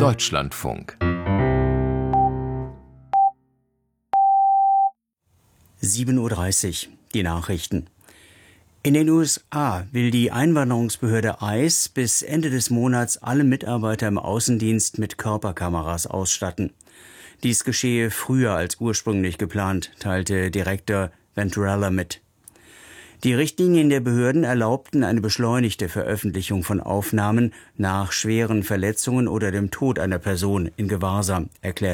Deutschlandfunk 7:30 Uhr, die Nachrichten. In den USA will die Einwanderungsbehörde ICE bis Ende des Monats alle Mitarbeiter im Außendienst mit Körperkameras ausstatten. Dies geschehe früher als ursprünglich geplant, teilte Direktor Venturella mit. Die Richtlinien der Behörden erlaubten eine beschleunigte Veröffentlichung von Aufnahmen nach schweren Verletzungen oder dem Tod einer Person in Gewahrsam, erklärte